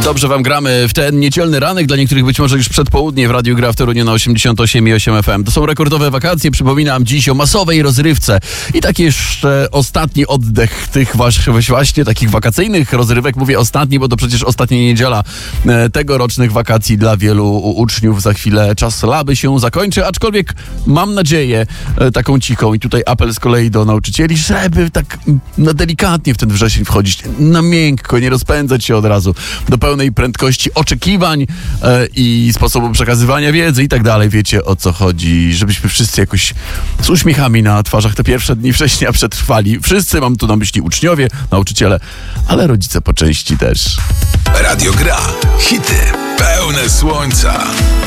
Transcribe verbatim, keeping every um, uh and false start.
Dobrze wam gramy w ten niedzielny ranek, dla niektórych być może już przedpołudnie w Radiu Gra w Toruniu na osiemdziesiąt osiem i osiem F M. To są rekordowe wakacje, przypominam dziś o masowej rozrywce i taki jeszcze ostatni oddech tych właśnie takich wakacyjnych rozrywek. Mówię ostatni, bo to przecież ostatnia niedziela tegorocznych wakacji dla wielu uczniów. Za chwilę czas laby się zakończy, aczkolwiek mam nadzieję taką cichą i tutaj apel z kolei do nauczycieli, żeby tak na delikatnie w ten wrzesień wchodzić, na miękko, nie rozpędzać się od razu do pełnej prędkości oczekiwań e, i sposobu przekazywania wiedzy i tak dalej. Wiecie, o co chodzi, żebyśmy wszyscy jakoś z uśmiechami na twarzach te pierwsze dni września przetrwali. Wszyscy, mam tu na myśli uczniowie, nauczyciele, ale rodzice po części też. Radio Gra. Hity pełne słońca.